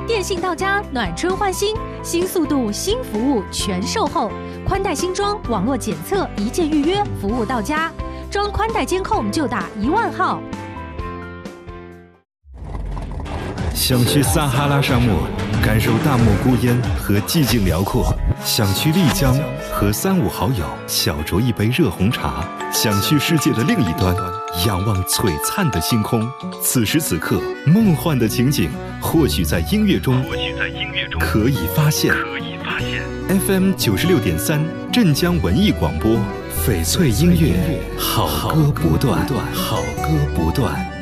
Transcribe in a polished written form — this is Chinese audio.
电信到家，暖春换新，新速度、新服务全售后，宽带新装，网络检测，一键预约，服务到家。装宽带监控就打10000号。 想去撒哈拉沙漠，感受大漠孤烟和寂静辽阔；想去丽江，和3、5好友小酌一杯热红茶；想去世界的另一端，仰望璀璨的星空。此时此刻，梦幻的情景或许在音乐中可以发现。FM 96.3镇江文艺广播，翡翠音乐，好歌不断，好歌不断。